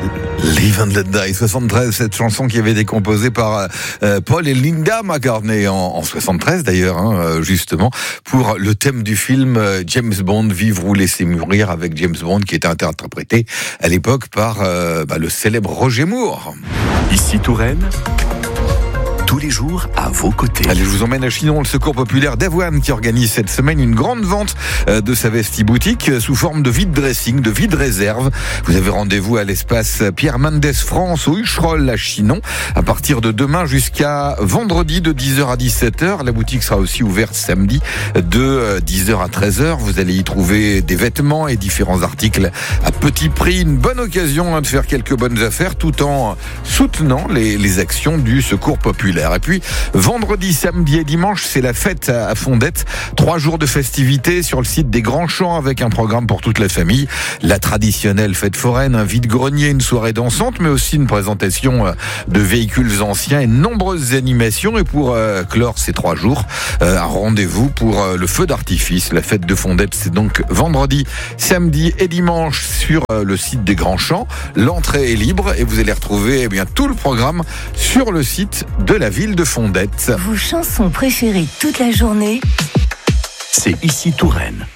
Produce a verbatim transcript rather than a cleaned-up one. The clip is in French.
Live and Let Die, soixante-treize, cette chanson qui avait été composée par euh, Paul et Linda McCartney en, en soixante-treize d'ailleurs, hein, justement, pour le thème du film euh, James Bond, Vivre ou laisser mourir, avec James Bond qui était interprété à l'époque par euh, bah, le célèbre Roger Moore. Ici Touraine, tous les jours à vos côtés. Allez, je vous emmène à Chinon, le Secours populaire d'Avoine qui organise cette semaine une grande vente de sa vestiboutique sous forme de vide dressing, de vide réserve. Vous avez rendez-vous à l'espace Pierre Mendès France au Hucheroll à Chinon à partir de demain jusqu'à vendredi de dix heures à dix-sept heures. La boutique sera aussi ouverte samedi de dix heures à treize heures. Vous allez y trouver des vêtements et différents articles à petit prix. Une bonne occasion de faire quelques bonnes affaires tout en soutenant les, les actions du Secours populaire. Et puis, vendredi, samedi et dimanche, c'est la fête à Fondette. Trois jours de festivités sur le site des Grands Champs avec un programme pour toute la famille. La traditionnelle fête foraine, un vide-grenier, une soirée dansante, mais aussi une présentation de véhicules anciens et nombreuses animations. Et pour euh, clore ces trois jours, euh, un rendez-vous pour euh, le feu d'artifice. La fête de Fondette, c'est donc vendredi, samedi et dimanche sur euh, le site des Grands Champs. L'entrée est libre et vous allez retrouver eh bien, tout le programme sur le site de la ville de Fondette. Vos chansons préférées toute la journée, c'est Ici Touraine.